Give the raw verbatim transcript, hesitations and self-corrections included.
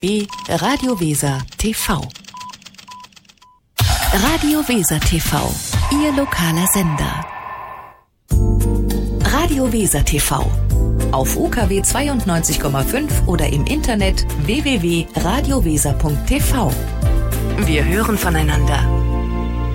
B. Radio Weser T V. Radio Weser T V, Ihr lokaler Sender. Radio Weser T V. Auf U K W zweiundneunzig Komma fünf oder im Internet w w w punkt radio weser punkt t v. Wir hören voneinander.